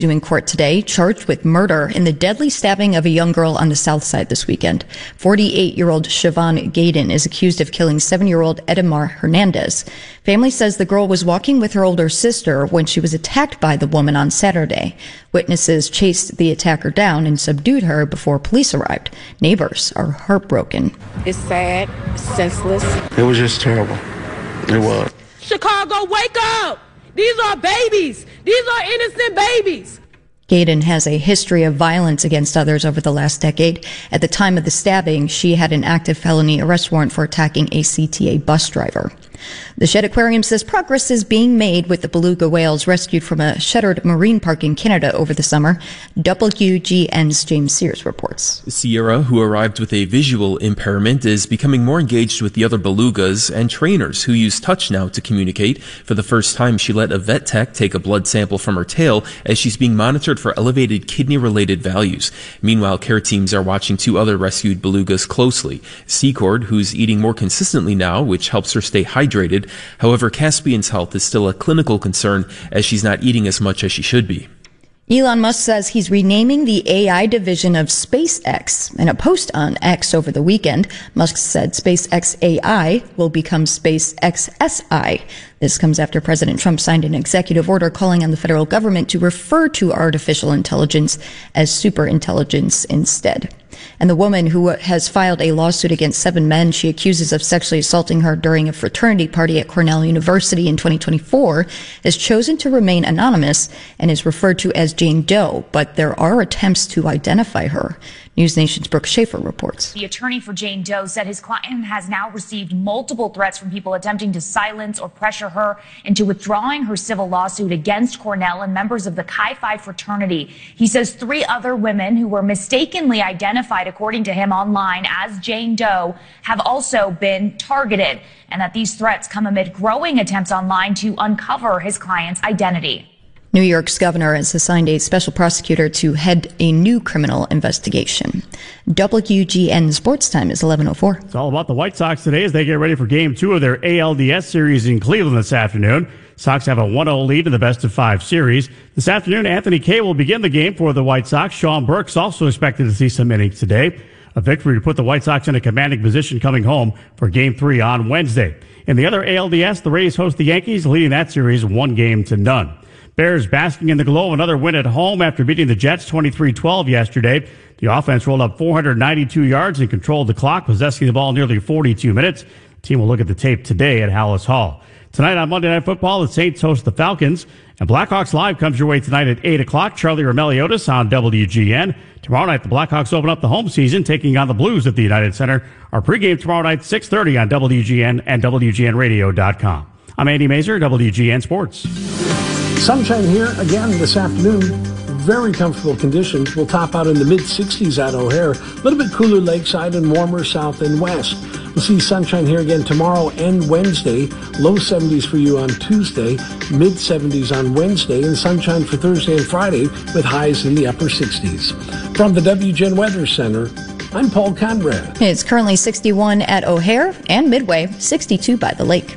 In court today, charged with murder in the deadly stabbing of a young girl on the south side this weekend. 48-year-old Siobhan Gaydon is accused of killing 7-year-old Edmar Hernandez. Family says the girl was walking with her older sister when she was attacked by the woman on Saturday. Witnesses chased the attacker down and subdued her before police arrived. Neighbors are heartbroken. It's sad, senseless. It was just terrible. It was. Chicago, wake up! These are babies. These are innocent babies. Gaydon has a history of violence against others over the last decade. At the time of the stabbing, she had an active felony arrest warrant for attacking a CTA bus driver. The Shedd Aquarium says progress is being made with the beluga whales rescued from a shuttered marine park in Canada over the summer. WGN's James Sears reports. Sierra, who arrived with a visual impairment, is becoming more engaged with the other belugas and trainers who use touch now to communicate. For the first time, she let a vet tech take a blood sample from her tail as she's being monitored for elevated kidney-related values. Meanwhile, care teams are watching 2 other rescued belugas closely. Secord, who's eating more consistently now, which helps her stay hydrated. However, Caspian's health is still a clinical concern as she's not eating as much as she should be. Elon Musk says he's renaming the AI division of SpaceX. In a post on X over the weekend, Musk said SpaceX AI will become SpaceX SI. This comes after President Trump signed an executive order calling on the federal government to refer to artificial intelligence as superintelligence instead. And the woman who has filed a lawsuit against 7 men she accuses of sexually assaulting her during a fraternity party at Cornell University in 2024 has chosen to remain anonymous and is referred to as Jane Doe, but there are attempts to identify her. News Nation's Brooke Schaefer reports. The attorney for Jane Doe said his client has now received multiple threats from people attempting to silence or pressure her into withdrawing her civil lawsuit against Cornell and members of the Chi Phi fraternity. He says 3 other women who were mistakenly identified, according to him, online as Jane Doe have also been targeted, and that these threats come amid growing attempts online to uncover his client's identity. New York's governor has assigned a special prosecutor to head a new criminal investigation. WGN Sports Time is 11:04. It's all about the White Sox today as they get ready for Game 2 of their ALDS series in Cleveland this afternoon. Sox have a 1-0 lead in the best-of-5 series. This afternoon, Anthony Kay will begin the game for the White Sox. Sean Burks also expected to see some innings today. A victory to put the White Sox in a commanding position coming home for Game 3 on Wednesday. In the other ALDS, the Rays host the Yankees, leading that series 1-0. Bears basking in the glow of another win at home after beating the Jets 23-12 yesterday. The offense rolled up 492 yards and controlled the clock, possessing the ball nearly 42 minutes. The team will look at the tape today at Hallis Hall. Tonight on Monday Night Football, the Saints host the Falcons. And Blackhawks Live comes your way tonight at 8 o'clock. Charlie Romeliotis on WGN. Tomorrow night, the Blackhawks open up the home season, taking on the Blues at the United Center. Our pregame tomorrow night, 6:30 on WGN and WGNradio.com. I'm Andy Mazer, WGN Sports. Sunshine here again this afternoon. Very comfortable conditions. We'll top out in the mid-60s at O'Hare. A little bit cooler lakeside and warmer south and west. We'll see sunshine here again tomorrow and Wednesday. Low 70s for you on Tuesday, mid-70s on Wednesday, and sunshine for Thursday and Friday with highs in the upper 60s. From the WGN Weather Center, I'm Paul Conrad. It's currently 61 at O'Hare and Midway, 62 by the lake.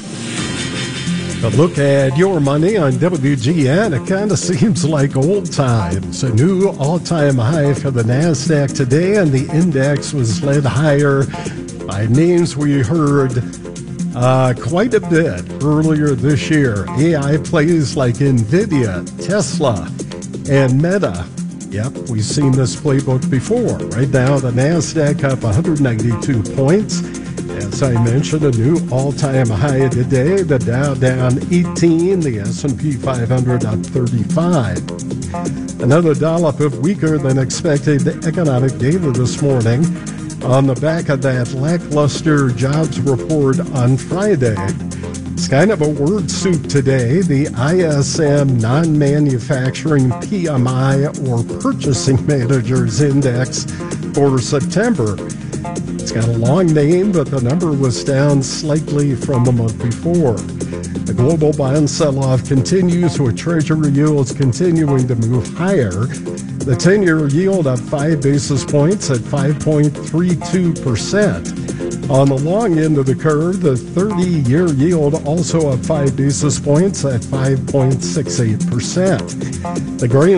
A look at your money on WGN. It kind of seems like old times. A new all-time high for the NASDAQ today, and the index was led higher by names we heard quite a bit earlier this year. AI plays like NVIDIA, Tesla, and Meta. Yep, we've seen this playbook before. Right now, the NASDAQ up 192 points. As I mentioned, a new all-time high today. The Dow down 18, the S&P 500 up 35. Another dollop of weaker than expected economic data this morning on the back of that lackluster jobs report on Friday. It's kind of a word soup today. The ISM non-manufacturing PMI or Purchasing Managers Index for September. It's got a long name, but the number was down slightly from the month before. The global bond sell-off continues with Treasury yields continuing to move higher. The 10-year yield up 5 basis points at 5.32%. On the long end of the curve, the 30-year yield also up 5 basis points at 5.68%. The grain